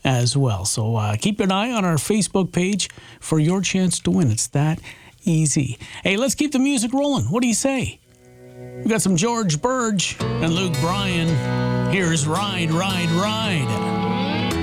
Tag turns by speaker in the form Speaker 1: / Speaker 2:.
Speaker 1: as well. So keep an eye on our Facebook page for your chance to win. It's that easy. Hey, let's keep the music rolling. What do you say? We got some George Burge and Luke Bryan. Here's Ride, Ride, Ride.